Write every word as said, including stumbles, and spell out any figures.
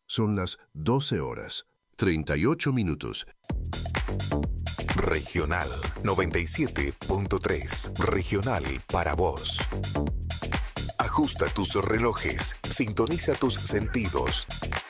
Son las doce horas, treinta y ocho minutos. Regional noventa y siete punto tres. Regional para vos. Ajusta tus relojes, sintoniza tus sentidos.